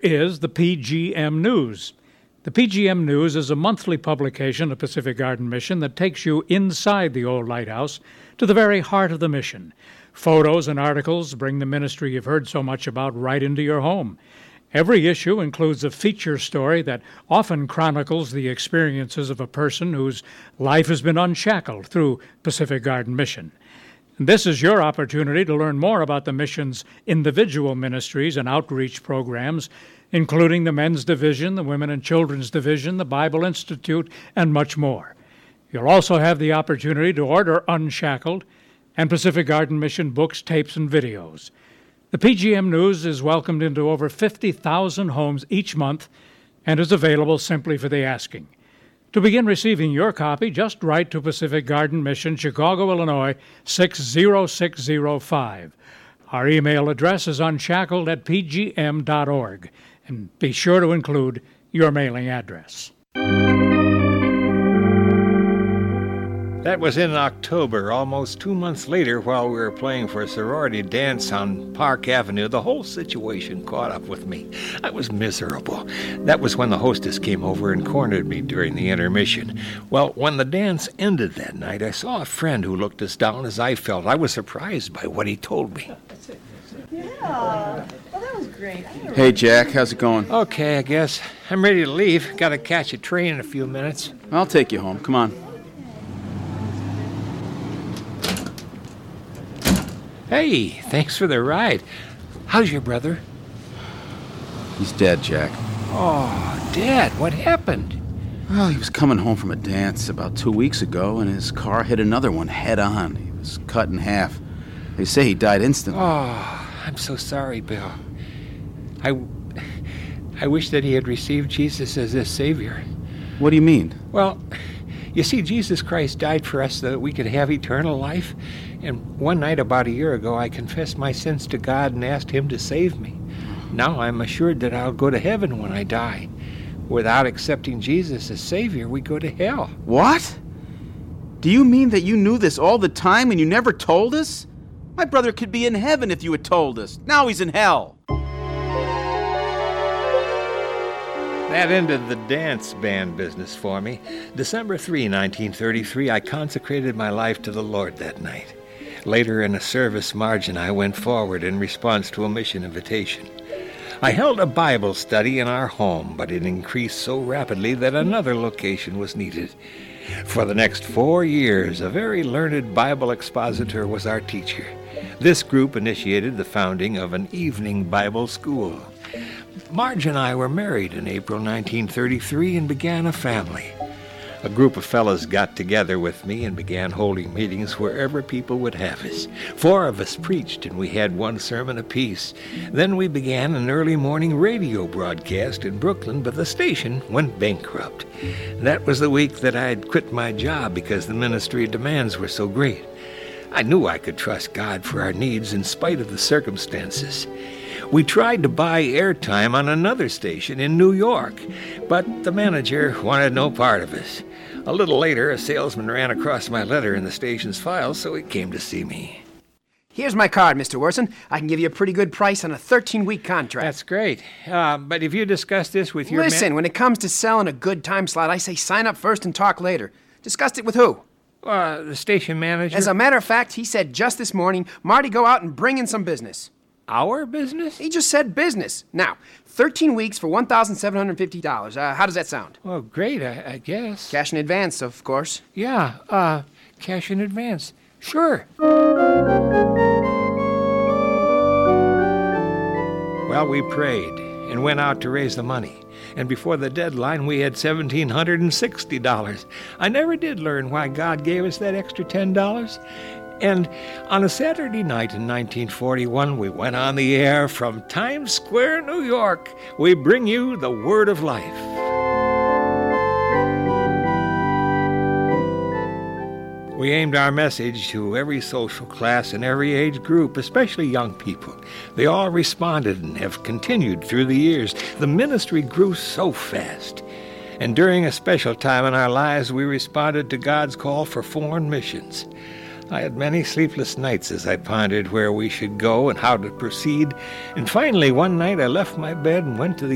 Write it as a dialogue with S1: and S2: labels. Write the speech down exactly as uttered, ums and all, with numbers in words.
S1: is the P G M News. The P G M News is a monthly publication of Pacific Garden Mission that takes you inside the old lighthouse to the very heart of the mission. Photos and articles bring the ministry you've heard so much about right into your home. Every issue includes a feature story that often chronicles the experiences of a person whose life has been unshackled through Pacific Garden Mission. And this is your opportunity to learn more about the mission's individual ministries and outreach programs, including the Men's Division, the Women and Children's Division, the Bible Institute, and much more. You'll also have the opportunity to order Unshackled and Pacific Garden Mission books, tapes, and videos. The P G M News is welcomed into over fifty thousand homes each month and is available simply for the asking. To begin receiving your copy, just write to Pacific Garden Mission, Chicago, Illinois, six zero six zero five. Our email address is unshackled at p g m dot org, and be sure to include your mailing address.
S2: That was in October. Almost two months later, while we were playing for a sorority dance on Park Avenue, the whole situation caught up with me. I was miserable. That was when the hostess came over and cornered me during the intermission. Well, when the dance ended that night, I saw a friend who looked as down as I felt. I was surprised by what he told me.
S3: Yeah. Well, that was great.
S4: Hey, Jack, how's it going?
S2: Okay, I guess. I'm ready to leave. Got to catch a train in a few minutes.
S4: I'll take you home. Come on.
S2: Hey, thanks for the ride. How's your brother?
S4: He's dead, Jack.
S2: Oh, Dad, what happened?
S4: Well, he was coming home from a dance about two weeks ago, and his car hit another one head on. He was cut in half. They say he died instantly.
S2: Oh, I'm so sorry, Bill. I, I wish that he had received Jesus as his Savior.
S4: What do you mean?
S2: Well, you see, Jesus Christ died for us so that we could have eternal life. And one night about a year ago, I confessed my sins to God and asked him to save me. Now I'm assured that I'll go to heaven when I die. Without accepting Jesus as Savior, we go to hell.
S4: What? Do you mean that you knew this all the time and you never told us? My brother could be in heaven if you had told us. Now he's in hell.
S2: That ended the dance band business for me. December third, nineteen thirty-three, I consecrated my life to the Lord that night. Later in a service, Marge and I went forward in response to a mission invitation. I held a Bible study in our home, but it increased so rapidly that another location was needed. For the next four years, a very learned Bible expositor was our teacher. This group initiated the founding of an evening Bible school. Marge and I were married in April nineteen thirty-three and began a family. A group of fellows got together with me and began holding meetings wherever people would have us. Four of us preached, and we had one sermon apiece. Then we began an early morning radio broadcast in Brooklyn, but the station went bankrupt. That was the week that I had quit my job because the ministry demands were so great. I knew I could trust God for our needs in spite of the circumstances. We tried to buy airtime on another station in New York, but the manager wanted no part of us. A little later, a salesman ran across my letter in the station's files, so he came to see me.
S5: Here's my card, Mister Worson. I can give you a pretty good price on a thirteen-week contract.
S2: That's great. Uh, but if you discuss this with your
S5: Listen,
S2: man-
S5: when it comes to selling a good time slot, I say sign up first and talk later. Discussed it with who?
S2: Uh, the station manager.
S5: As a matter of fact, he said just this morning, Marty, go out and bring in some business.
S2: Our business?
S5: He just said business. Now, thirteen weeks for one thousand seven hundred fifty dollars. Uh, how does that sound?
S2: Well, great, I, I guess.
S5: Cash in advance, of course.
S2: Yeah, uh, cash in advance. Sure. Well, we prayed and went out to raise the money. And before the deadline, we had one thousand seven hundred sixty dollars. I never did learn why God gave us that extra ten dollars. And on a Saturday night in nineteen forty-one, we went on the air from Times Square, New York. We bring you the Word of Life. We aimed our message to every social class and every age group, especially young people. They all responded and have continued through the years. The ministry grew so fast. And during a special time in our lives, we responded to God's call for foreign missions. I had many sleepless nights as I pondered where we should go and how to proceed. And finally, one night I left my bed and went to the